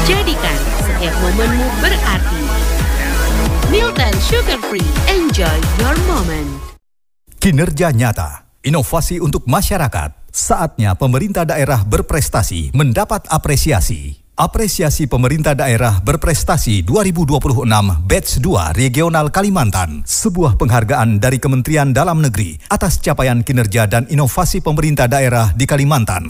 Jadikan setiap momenmu berarti. Milten Sugar Free, enjoy your moment. Kinerja nyata, inovasi untuk masyarakat. Saatnya pemerintah daerah berprestasi mendapat apresiasi. Apresiasi Pemerintah Daerah Berprestasi 2026 Batch 2 Regional Kalimantan. Sebuah penghargaan dari Kementerian Dalam Negeri atas capaian kinerja dan inovasi pemerintah daerah di Kalimantan.